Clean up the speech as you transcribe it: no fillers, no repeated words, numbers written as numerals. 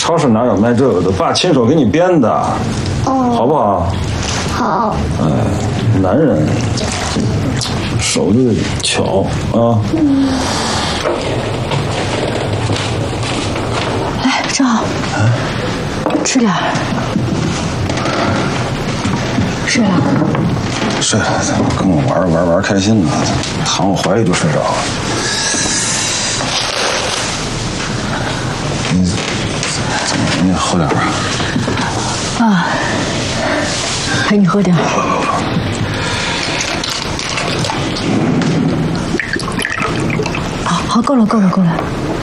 超市哪有卖这个的？爸亲手给你编的，好不好？ 好。 哎，男人手就得巧啊。 来，正好，吃点。睡了？ 睡了，跟我玩开心呢，躺我怀里就睡着了。你喝点吧。 啊，陪你喝点。好，够了。